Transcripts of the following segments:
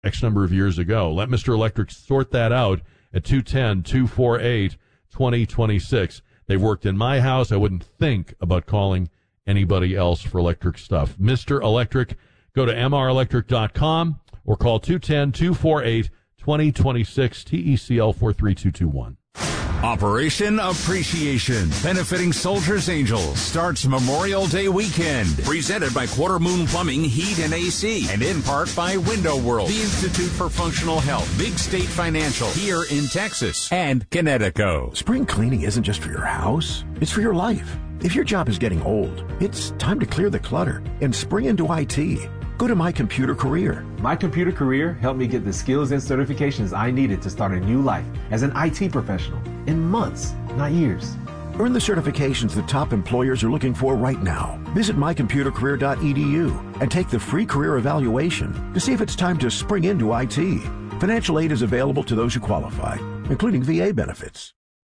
X number of years ago. Let Mr. Electric sort that out at 210-248-2026. They've worked in my house. I wouldn't think about calling anybody else for electric stuff. Mr. Electric, go to mrelectric.com or call 210-248-2026, TECL 43221. Operation Appreciation, benefiting Soldiers Angels, starts Memorial Day weekend. Presented by Quarter Moon Plumbing, Heat, and AC. And in part by Window World, the Institute for Functional Health, Big State Financial, here in Texas, and Connecticut. Spring cleaning isn't just for your house, it's for your life. If your job is getting old, it's time to clear the clutter and spring into IT. Go to My Computer Career. My Computer Career helped me get the skills and certifications I needed to start a new life as an IT professional in months, not years. Earn the certifications the top employers are looking for right now. Visit mycomputercareer.edu and take the free career evaluation to see if it's time to spring into IT. Financial aid is available to those who qualify, including VA benefits.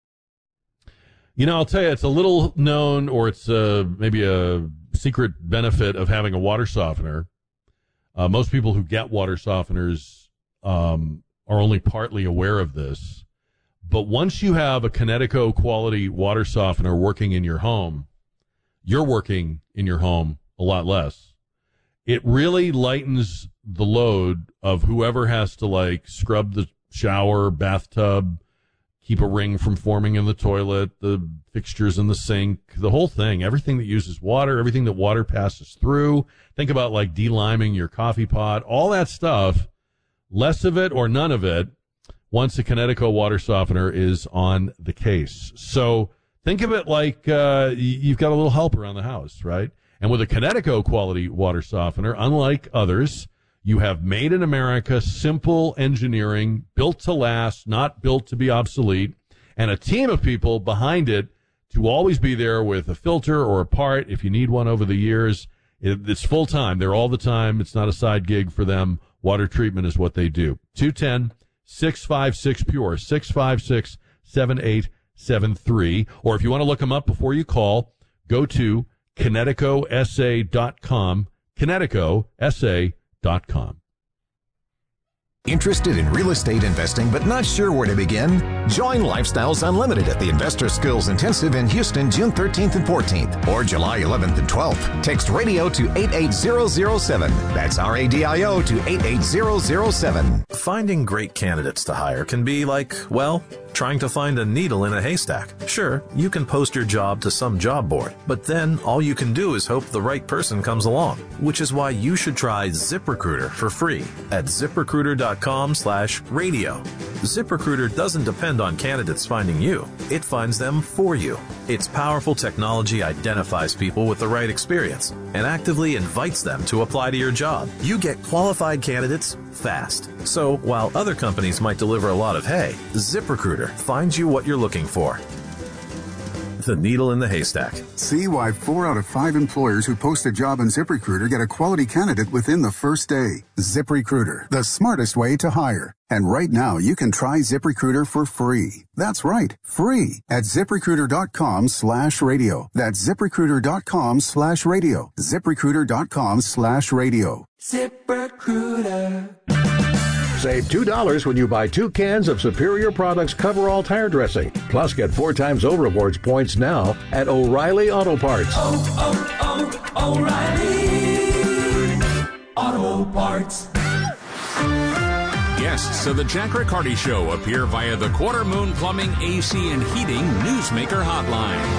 You know, I'll tell you, it's a little known, or it's maybe a secret benefit of having a water softener. Most people who get water softeners are only partly aware of this. But once you have a Connecticut quality water softener working in your home, you're working in your home a lot less. It really lightens the load of whoever has to, like, scrub the shower, bathtub, keep a ring from forming in the toilet, the fixtures in the sink, the whole thing, everything that uses water, everything that water passes through. Think about like deliming your coffee pot, all that stuff, less of it or none of it once a Connecticut water softener is on the case. So think of it like you've got a little helper around the house, right? And with a Connecticut quality water softener, unlike others, you have made in America, simple engineering, built to last, not built to be obsolete, and a team of people behind it to always be there with a filter or a part if you need one over the years. It's full time. They're all the time. It's not a side gig for them. Water treatment is what they do. 210-656-PURE, 656-7873. Or if you want to look them up before you call, go to ConnecticutSA.com, ConnecticutSA.com. Interested in real estate investing but not sure where to begin? Join Lifestyles Unlimited at the Investor Skills Intensive in Houston, June 13th and 14th, or July 11th and 12th. Text RADIO to 88007. That's RADIO to 88007. Finding great candidates to hire can be like, well, trying to find a needle in a haystack. Sure, you can post your job to some job board, but then all you can do is hope the right person comes along, which is why you should try ZipRecruiter for free at ZipRecruiter.com/radio. ZipRecruiter doesn't depend on candidates finding you. It finds them for you. Its powerful technology identifies people with the right experience and actively invites them to apply to your job. You get qualified candidates fast. So while other companies might deliver a lot of hay, ZipRecruiter finds you what you're looking for. The needle in the haystack. See why 4 out of 5 employers who post a job on ZipRecruiter get a quality candidate within the first day. ZipRecruiter, the smartest way to hire. And right now, you can try ZipRecruiter for free. That's right, free at ZipRecruiter.com/radio. That's ZipRecruiter.com/radio. ZipRecruiter.com/radio. ZipRecruiter. Save $2 when you buy 2 cans of Superior Products Coverall tire dressing. Plus, get 4 times O-Rewards points now at O'Reilly Auto Parts. O'Reilly Auto Parts. Guests of the Jack Riccardi Show appear via the Quarter Moon Plumbing, AC, and Heating Newsmaker Hotline.